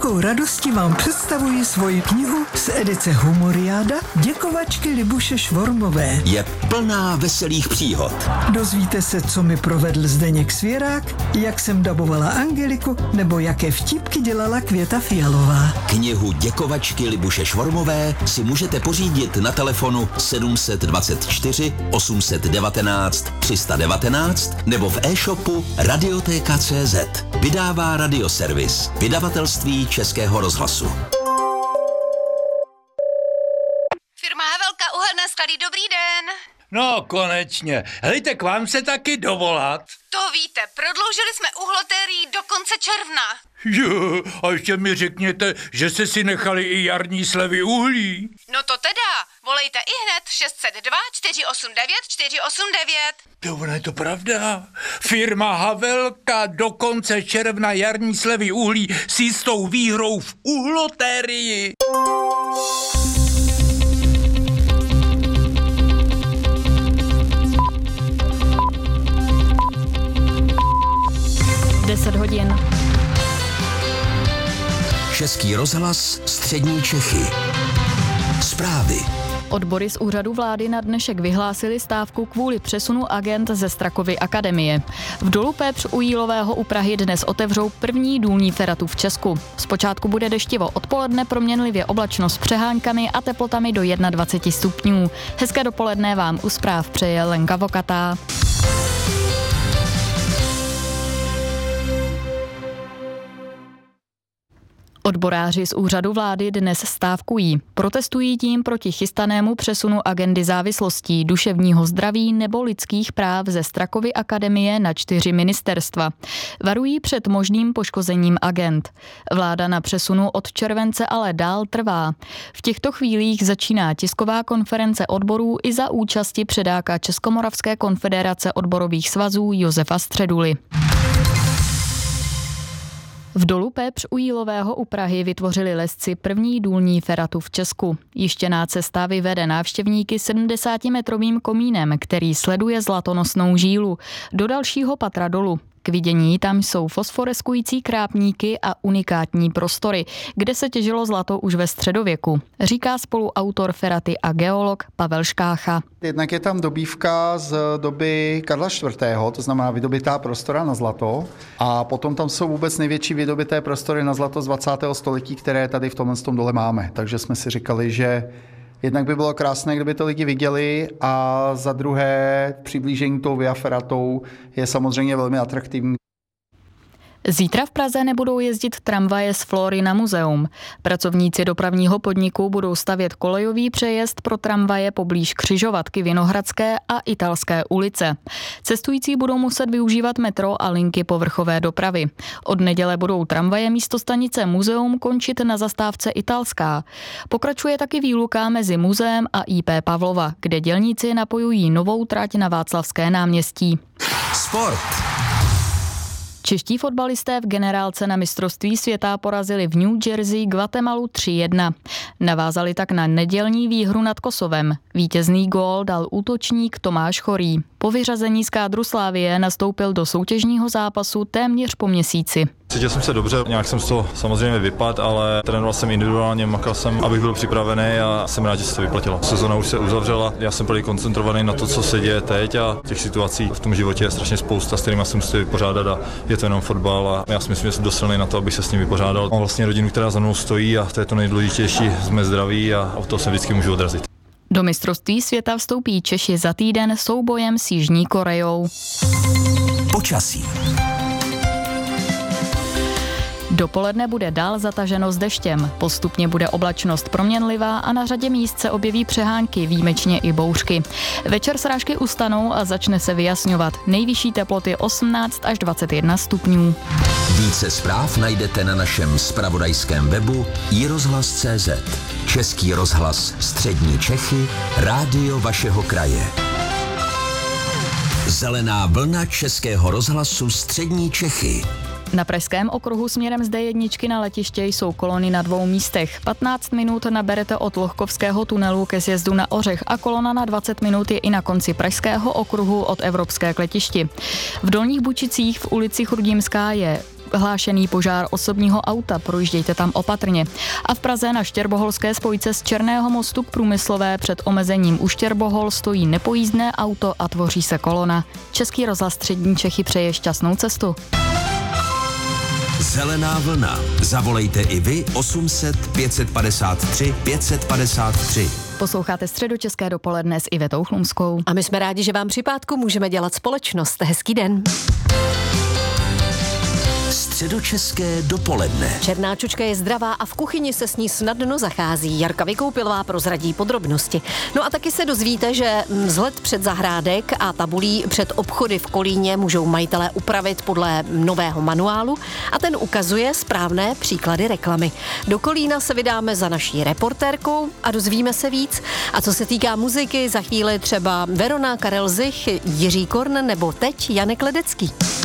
velkou radostí vám představuji svoji knihu z edice Humoriáda Děkovačky Libuše Švormové. Je plná veselých příhod. Dozvíte se, co mi provedl Zdeněk Svěrák, jak jsem dabovala Angeliku, nebo jaké vtípky dělala Květa Fialová. Knihu Děkovačky Libuše Švormové si můžete pořídit na telefonu 724 819 319 nebo v e-shopu Radioteka.cz. Vydává Radioservis, vydavatelství Českého rozhlasu. Firma Havelka, uhelné sklady, dobrý den. No, konečně. Helejte, k vám se taky dovolat. To víte, prodloužili jsme uhlotérii do konce června. Jo, a ještě mi řekněte, že jste si nechali i jarní slevy uhlí. No to teda, volejte ihned 602 489 489. To ono je to pravda. Firma Havelka do konce června jarní slevy uhlí s jistou výhrou v uhlotérii. hodin. Český rozhlas, střední Čechy. Zprávy. Odbory z úřadu vlády na dnešek vyhlásili stávku kvůli přesunu agent ze Strakovy akademie. V dolu Pepř u Jílového u Prahy dnes otevřou první důlní feratu v Česku. Zpočátku bude deštivo, odpoledne proměnlivě oblačno s přeháňkami a teplotami do 21 stupňů. Hezké dopoledne vám u zpráv přeje Lenka Vokatá. Odboráři z úřadu vlády dnes stávkují. Protestují tím proti chystanému přesunu agendy závislostí, duševního zdraví nebo lidských práv ze Strakovy akademie na 4 ministerstva. Varují před možným poškozením agend. Vláda na přesunu od července ale dál trvá. V těchto chvílích začíná tisková konference odborů i za účasti předáka Českomoravské konfederace odborových svazů Josefa Středuly. V dolu Pepř u Jílového u Prahy vytvořili lesci první důlní feratu v Česku. Jištěná cesta vyvede návštěvníky 70-metrovým komínem, který sleduje zlatonosnou žílu, do dalšího patra dolu. K vidění tam jsou fosforeskující krápníky a unikátní prostory, kde se těžilo zlato už ve středověku, říká spoluautor feraty a geolog Pavel Škácha. Jednak je tam dobývka z doby Karla IV., to znamená vydobitá prostora na zlato, a potom tam jsou vůbec největší vydobité prostory na zlato z 20. století, které tady v tomhle dole máme. Takže jsme si říkali, že jednak by bylo krásné, kdyby to lidi viděli, a za druhé přiblížení tou Via Ferratou je samozřejmě velmi atraktivní. Zítra v Praze nebudou jezdit tramvaje z Florina muzeum. Pracovníci dopravního podniku budou stavět kolejový přejezd pro tramvaje poblíž Křižovatky, Vinohradské a Italské ulice. Cestující budou muset využívat metro a linky povrchové dopravy. Od neděle budou tramvaje místo stanice muzeum končit na zastávce Italská. Pokračuje taky výluka mezi muzeem a IP Pavlova, kde dělníci napojují novou trať na Václavské náměstí. Sport. Čeští fotbalisté v generálce na mistrovství světa porazili v New Jersey Guatemalu 3-1. Navázali tak na nedělní výhru nad Kosovem. Vítězný gól dal útočník Tomáš Chorý. Po vyřazení z kádru Slavie nastoupil do soutěžního zápasu téměř po měsíci. Cítil jsem se dobře, nějak jsem z toho samozřejmě vypadl, ale trénoval jsem individuálně, makal jsem, abych byl připravený, a jsem rád, že se to vyplatilo. Sezona už se uzavřela, já jsem byl koncentrovaný na to, co se děje teď, a těch situací v tom životě je strašně spousta, s kterými jsem musel vypořádat, a je to jenom fotbal, a já si myslím, že jsem dost silný na to, abych se s ním vypořádal. Mám vlastně rodinu, která za mnou stojí, a to je to nejdůležitější, jsme zdraví a o to se vždycky můžu odrazit. Do mistrovství světa vstoupí Češi za týden soubojem s Jižní Koreou. Počasí. Dopoledne bude dál zataženo s deštěm. Postupně bude oblačnost proměnlivá a na řadě míst se objeví přehánky, výjimečně i bouřky. Večer srážky ustanou a začne se vyjasňovat. Nejvyšší teploty 18 až 21 stupňů. Více zpráv najdete na našem zpravodajském webu iRozhlas.cz. Český rozhlas, střední Čechy, rádio vašeho kraje. Zelená vlna Českého rozhlasu, střední Čechy. Na Pražském okruhu směrem z D1 na letiště jsou kolony na 2 místech. 15 minut naberete od Lohkovského tunelu ke sjezdu na Ořech a kolona na 20 minut je i na konci Pražského okruhu od Evropské k letišti. V Dolních Bučicích v ulici Chrudimská je hlášený požár osobního auta, projíždějte tam opatrně. A v Praze na Štěrboholské spojce z Černého mostu k Průmyslové před omezením u Štěrbohol stojí nepojízdné auto a tvoří se kolona. Český rozhlas Střední Čechy přeje šťastnou cestu. Zelená vlna. Zavolejte i vy 800 553 553. Posloucháte Středočeské dopoledne s Ivetou Chlumskou. A my jsme rádi, že vám při pátku můžeme dělat společnost. Hezký den. Středočeské dopoledne. Černá čočka je zdravá a v kuchyni se s ní snadno zachází. Jarka Vykoupilová prozradí podrobnosti. No a taky se dozvíte, že vzhled před zahrádek a tabulí před obchody v Kolíně můžou majitelé upravit podle nového manuálu a ten ukazuje správné příklady reklamy. Do Kolína se vydáme za naší reportérkou a dozvíme se víc. A co se týká muziky, za chvíli třeba Verona, Karel Zich, Jiří Korn nebo teď Janek Ledecký.